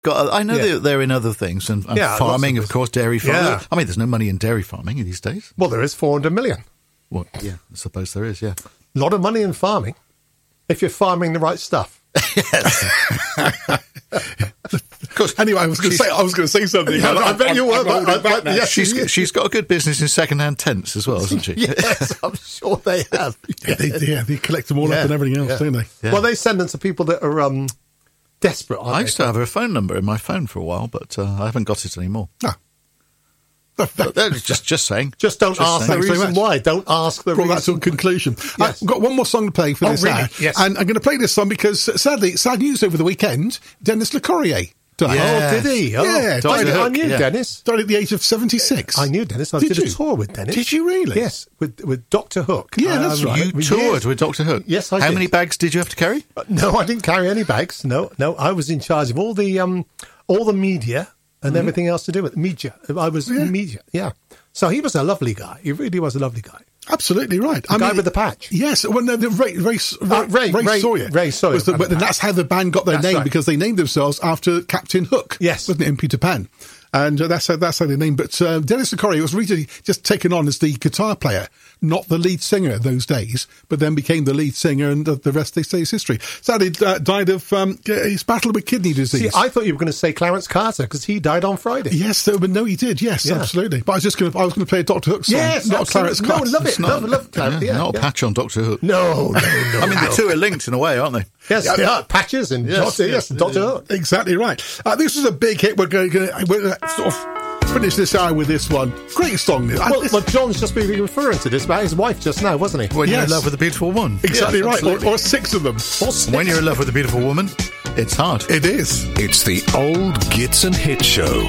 I know that they're in other things, and farming, of course, dairy farming. Yeah. I mean, there's no money in dairy farming these days. Well, there is 400 million. Well, yeah, I suppose there is, yeah. A lot of money in farming, if you're farming the right stuff. Yes. Of course. Anyway, I was going to say something. Yeah, I bet you were. She's got a good business in second-hand tents as well, hasn't she? Yes, I'm sure they have. They collect them all up and everything else, don't they? Yeah. Well, they send them to people that are desperate, aren't they? I used to have her phone number in my phone for a while, but I haven't got it anymore. No. Just saying. Just don't ask the Thanks very reason much. why. Don't ask the Brought that reason. to a conclusion. Yes. I've got one more song to play for this really? hour. Yes. And I'm going to play this song because, sadly, sad news over the weekend. Dennis Le Corrier died. Yeah. Oh, did he? Oh, Yeah, I knew Dennis. Died at the age of 76. I knew Dennis. I Did did you? a tour with Dennis. Did you really? Yes, with Dr. Hook. Yeah, that's right. You toured with Dr. Hook? Yes, I How did. many bags did you have to carry? No, I didn't carry any bags. No, I was in charge of all the media and everything else to do with media. I was media. Yeah. So he was a lovely guy. He really was a lovely guy. Absolutely right. The guy with the patch. Yes, well, no, Ray Sawyer. Ray Sawyer. And that's how the band got their That's name, right. because they named themselves after Captain Hook. Yes. Wasn't it, in Peter Pan? And that's how they named. But Dennis Le Corrier was really just taken on as the guitar player, not the lead singer in those days, but then became the lead singer, and the rest, they say, is history. Sadly, died of his battle with kidney disease. See, I thought you were going to say Clarence Carter, because he died on Friday. Yes, but no, he did. Yes, Yeah. absolutely. But I was going to play a Dr. Hook song, Yes, not absolutely. Clarence Carter. No, love it. Love Clarence. Yeah, not a patch on Dr. Hook. No. I mean, the two are linked in a way, aren't they? Yes, they are. Patches and Dr. Hook. Exactly right. This was a big hit. We're going to sort of finish this hour with this one. Great song. Well, John's just been referring to this about his wife just now, wasn't he? When you're in love with a beautiful woman. Exactly Yes, right. absolutely. Or six of them. When you're in love with a beautiful woman, it's hard. It is. It's the Old Gits and Hit Show.